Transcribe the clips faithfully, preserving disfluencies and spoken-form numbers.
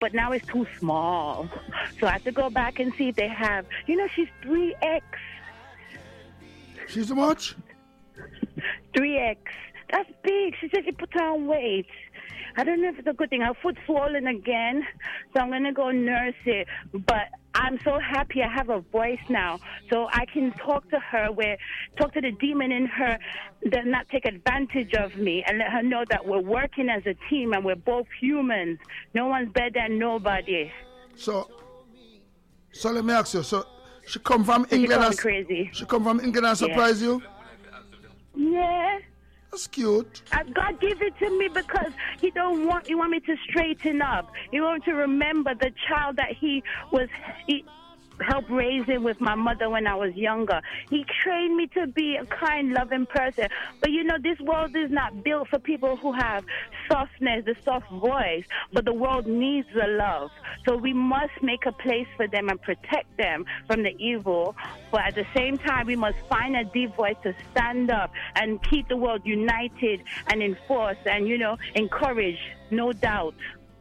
but now it's too small. So I have to go back and see if they have, you know, she's three X. She's how much? three X. That's big. She said she put on weight. I don't know if it's a good thing. Her foot's swollen again, so I'm going to go nurse it. But I'm so happy I have a voice now, so I can talk to her, where talk to the demon in her, that not take advantage of me, and let her know that we're working as a team and we're both humans. No one's better than nobody. So, so let me ask you. So, she come from England. She and, crazy. She come from England and surprise yeah. you? Yeah. That's cute. God gave it to me because He don't want. He want me to straighten up. He want to remember the child that He was. He helped raising with my mother when I was younger. He trained me to be a kind, loving person. But you know, this world is not built for people who have softness, the soft voice. But the world needs the love. So we must make a place for them and protect them from the evil. But at the same time, we must find a deep voice to stand up and keep the world united and enforced and, you know, encourage, no doubt.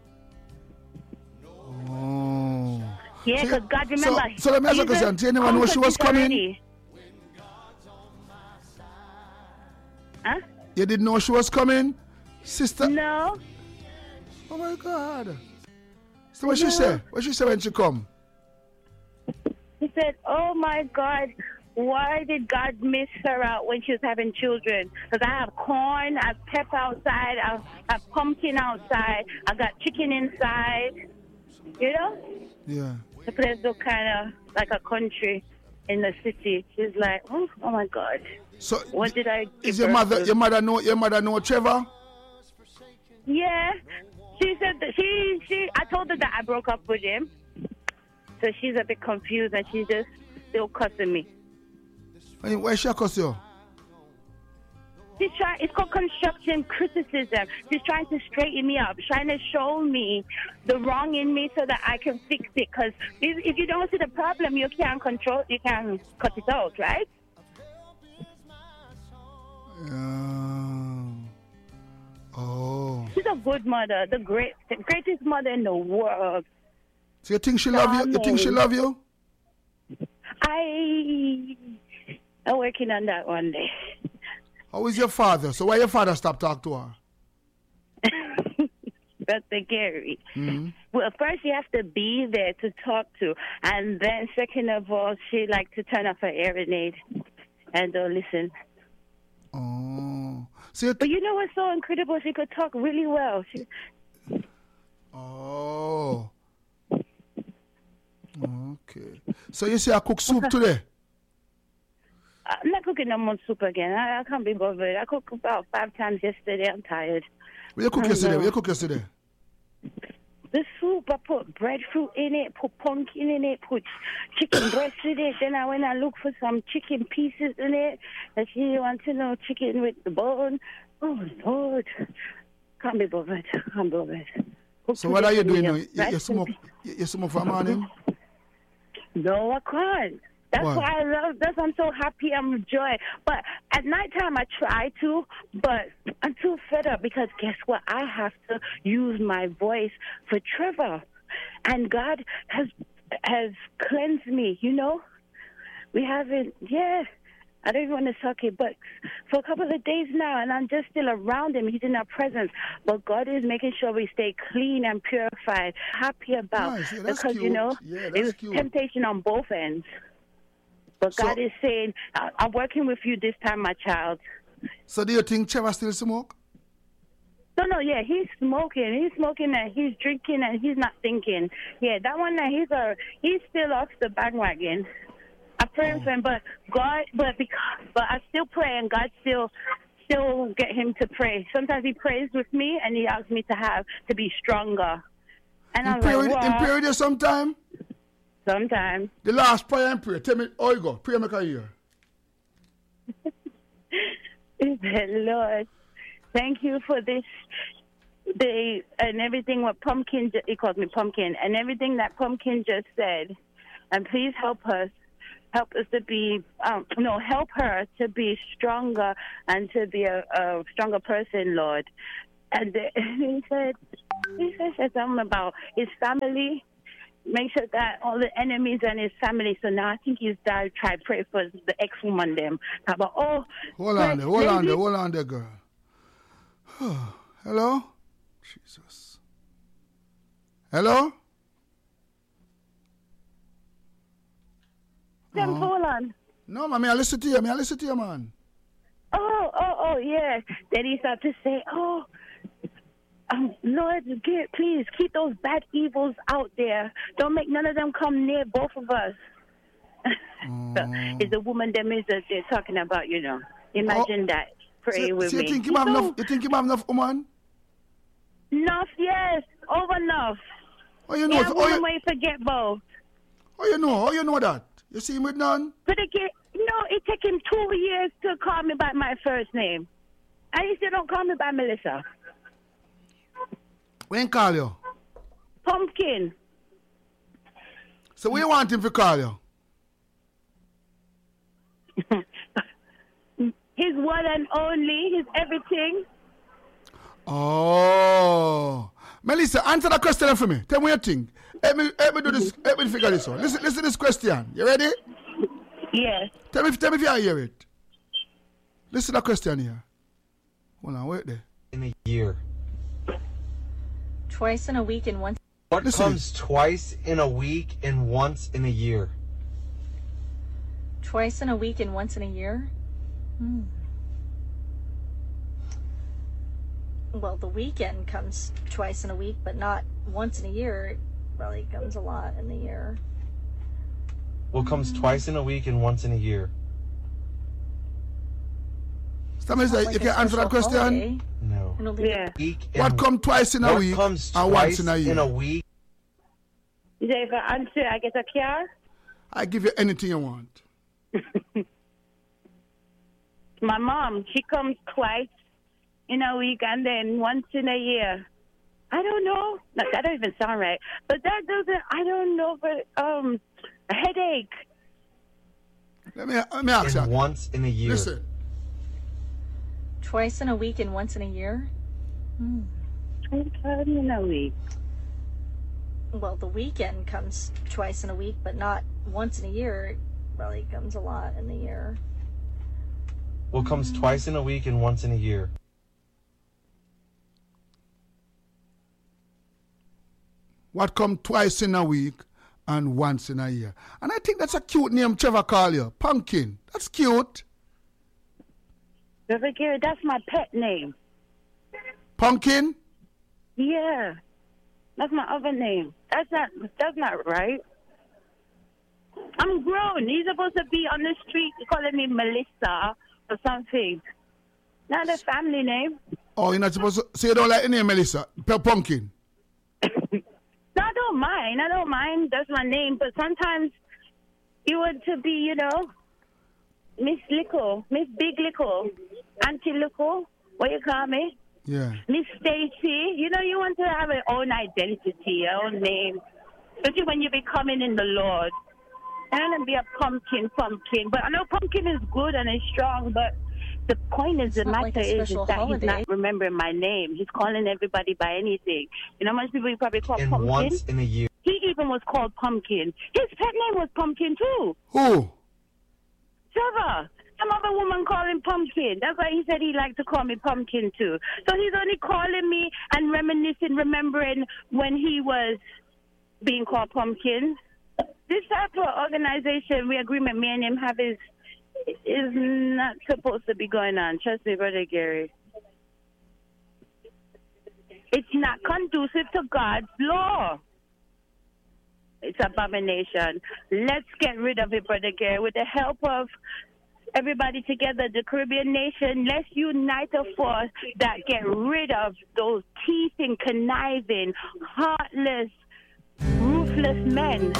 Oh. Yeah, because so, God, remember... So, so let me ask you a question. Do anyone know she was coming? Already. Huh? You didn't know she was coming? Sister? No. Oh, my God. So what no. she said? What she said when she come? She said, oh, my God, why did God miss her out when she was having children? Because I have corn, I have pepper outside, I have pumpkin outside, I got chicken inside. You know? Yeah. The place look kind of like a country in the city. She's like, oh, oh my God. So what did I? Is your mother? To? Your mother know? Your mother know Trevor? Yeah. She said that she she. I told her that I broke up with him, so she's a bit confused and she's just still cussing me. Why she cuss you? She's trying. It's called constructive criticism. She's trying to straighten me up, trying to show me the wrong in me so that I can fix it. Because if, if you don't see the problem, you can't control. You can cut it out, right? Uh, oh. She's a good mother, the great, the greatest mother in the world. So you think she love you? You think she love you? I. I'm working on that one day. How is your father? So why your father stopped talking to her? That's the Gary. Mm-hmm. Well, first you have to be there to talk to. And then second of all, she likes to turn off her hearing aid and don't listen. Oh. So but you know what's so incredible? She could talk really well. She... Oh. Okay. So you say I cook soup today? I'm not cooking no more soup again. I, I can't be bothered. I cooked about five times yesterday. I'm tired. What you cook yesterday? What you cook yesterday? The soup, I put breadfruit in it, put pumpkin in it, put chicken breast in it. Then I went and looked for some chicken pieces in it. And she wants to know chicken with the bone. Oh, Lord. Can't be bothered. Can't be bothered. Cook so what are you doing now? You, you, you, smoke, you, you smoke for morning? No, I can't. That's what? why I love this. I'm so happy. I'm joy. But at nighttime, I try to, but I'm too fed up because guess what? I have to use my voice for Trevor. And God has has cleansed me, you know? We haven't, yeah. I don't even want to suck it, but for a couple of days now, and I'm just still around him. He's in our presence. But God is making sure we stay clean and purified, happy about. Nice. Yeah, because, cute. you know, yeah, it was cute. temptation on both ends. But so, God is saying, I'm working with you this time, my child. So do you think Trevor still smoke? No, no, yeah, he's smoking. He's smoking and he's drinking and he's not thinking. Yeah, that one, he's a, he's still off the bandwagon. I pray oh. for him, but God, but because, but I still pray and God still, still get him to pray. Sometimes he prays with me and he asks me to have, to be stronger. And in I'm pray like, with, in pray with you sometime? Sometimes. The last prayer and prayer. Tell me, how you go? Pray make I hear. Lord, thank you for this day and everything what Pumpkin, he called me Pumpkin, and everything that Pumpkin just said. And please help us. Help us to be, um, no, help her to be stronger and to be a, a stronger person, Lord. And uh, he said, he said, said something about his family. Make sure that all the enemies and his family. So now I think he's died. Try to pray for the ex-woman them. About oh, hold on there, hold on there, hold on there, girl. Hello, Jesus. Hello. Them Oh. hold on. No, man, me I listen to you. Me I listen to you, man. Oh, oh, oh, yeah. Then he started to say, oh, um, Lord, get, please keep those bad evils out there. Don't make none of them come near both of us. Mm. It's the woman them is that they're talking about, you know. Imagine Oh. that. Pray So, with so you me. think you have So, enough? You think you have enough, woman? enough, yes. Over enough. Oh, you know. Yeah, oh, woman, you, where you forget both. oh, you know. Oh, you know that. You see him with none. But again, no, it took him two years to call me by my first name. And he still don't call me by Melissa. When call you? Pumpkin. So we want him to call you. His one and only, his everything. Oh, Melissa, answer that question for me. Tell me what you think. Let me, let me do this. Let me figure this out. Listen, listen to this question. You ready? Yes. Tell me, tell me if you hear it. Listen to the question here. Hold on, wait there. In a year. Twice in a week and once. What Listen. comes twice in a week and once in a year? Twice in a week and once in a year? Hmm. Well, the weekend comes twice in a week, but not once in a year. It probably comes a lot in the year. What comes twice in a week and once in a year? Somebody Not say, like you a can answer that special question? holiday. No. I don't think Yeah. Week What and- come twice in a what week comes and twice once in a year? in a week? You say if I answer, I get a car? I give you anything you want. My mom, she comes twice in a week and then once in a year. I don't know. No, that don't even sound right. But that doesn't, I don't know, but um, a headache. Let me, let me ask And you. once in a year. Listen. Twice in a week and once in a year? Hmm. Twice in a week. Well, the weekend comes twice in a week, but not once in a year. It probably comes a lot in the year. What comes twice in a week and once in a year? What come twice in a week and once in a year. And I think that's a cute name Trevor call you. Pumpkin. That's cute. Reverend Gary, that's my pet name. Pumpkin? Yeah. That's my other name. That's not, that's not right. I'm grown. He's supposed to be on the street calling me Melissa or something. Not a family name. Oh, you're not supposed to say you don't like the name Melissa. P- Pumpkin. No, I don't mind. I don't mind. That's my name. But sometimes you want to be, you know, Miss Lickle, Miss Big Lickle, Auntie Lickle, what you call me? Yeah. Miss Stacy. You know, you want to have your own identity, your own name. Especially when you're becoming in the Lord. I don't want to be a pumpkin, pumpkin. But I know pumpkin is good and it's strong, but the point is, the not matter like a is, is special that holiday. he's not remembering my name. He's calling everybody by anything. You know how much people you probably call And pumpkin? once in a year. He even was called Pumpkin. His pet name was Pumpkin, too. Who? Trevor. Some other woman called him Pumpkin. That's why he said he liked to call me Pumpkin, too. So he's only calling me and reminiscing, remembering when he was being called Pumpkin. This type of organization, we agreement me and him have is, is not supposed to be going on. Trust me, Brother Gary. It's not conducive to God's law. It's abomination. Let's get rid of it, Brother Gary. With the help of everybody together, the Caribbean nation, let's unite a force that get rid of those teasing, conniving, heartless, ruthless men.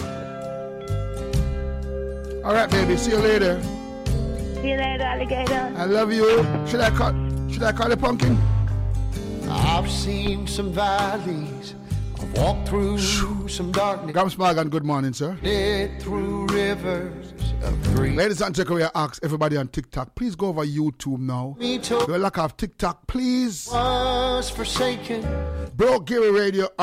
All right, baby. See you later. See you later, alligator. I love you. Should I call? Should I call you Pumpkin? I've seen some valleys, I've walked through some darkness. Gams Morgan, good morning, sir. Led through rivers of grief. Ladies and gentlemen, I ask everybody on TikTok, please go over YouTube now. Me too. You're lack of TikTok, please. Was forsaken. Bro Gary Radio